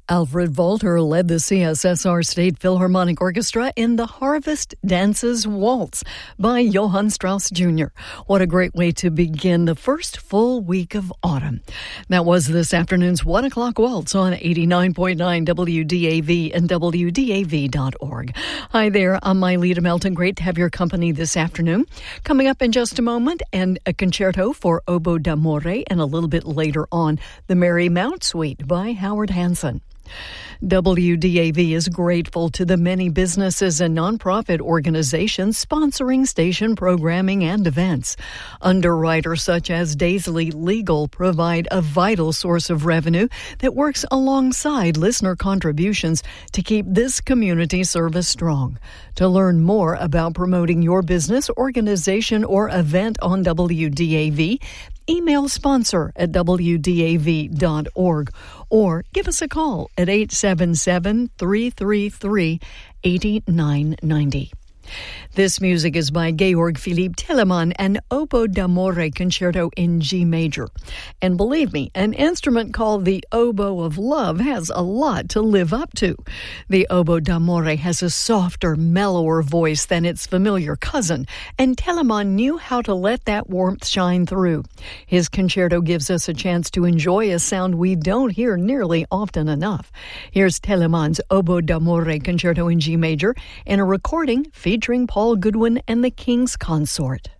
Alfred Volter led the CSSR State Philharmonic Orchestra in the Harvest Dances Waltz by Johann Strauss Jr. What a great way to begin the first full week of autumn. That was this afternoon's 1 o'clock waltz on 89.9 WDAV and WDAV.org. Hi there, I'm Mylita Melton. Great to have your company this afternoon. Coming up in just a moment, and a concerto for Oboe d'Amore, and a little bit later on, the Mary Mount Suite by Howard Hanson. WDAV is grateful to the many businesses and nonprofit organizations sponsoring station programming and events. Underwriters such as Daisley Legal provide a vital source of revenue that works alongside listener contributions to keep this community service strong. To learn more about promoting your business, organization, or event on WDAV, email sponsor at WDAV.org or give us a call at 877-333-8990. This music is by Georg Philipp Telemann, an Oboe d'Amore concerto in G major. And believe me, an instrument called the Oboe of Love has a lot to live up to. The Oboe d'Amore has a softer, mellower voice than its familiar cousin, and Telemann knew how to let that warmth shine through. His concerto gives us a chance to enjoy a sound we don't hear nearly often enough. Here's Telemann's Oboe d'Amore concerto in G major in a recording featuring Paul Goodwin and the King's Consort.